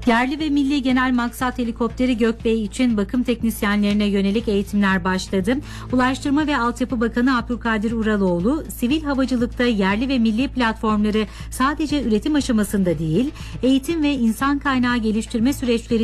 Yerli ve milli genel maksat helikopteri Gökbey için bakım teknisyenlerine yönelik eğitimler başladı. Ulaştırma ve Altyapı Bakanı Abdülkadir Uraloğlu, sivil havacılıkta yerli ve milli platformları sadece üretim aşamasında değil, eğitim ve insan kaynağı geliştirme süreçleri